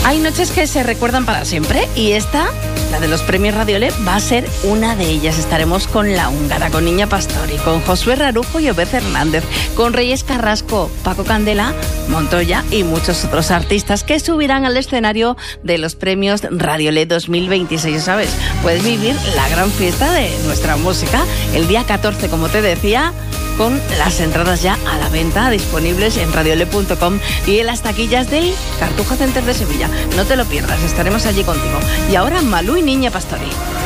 Hay noches que se recuerdan para siempre y esta, la de los premios Radiolé, va a ser una de ellas. Estaremos con La Húngara, con Niña Pastori, con Josué Rarujo y Obed Hernández, con Reyes Carrasco, Paco Candela, Montoya y muchos otros artistas que subirán al escenario de los premios Radiolé 2026. Ya sabes, puedes vivir la gran fiesta de nuestra música el día 14, como te decía, con las entradas ya a la venta, disponibles en radiolé.com y en las taquillas del Cartuja Center de Sevilla. No te lo pierdas, estaremos allí contigo. Y ahora Malú y Niña Pastori.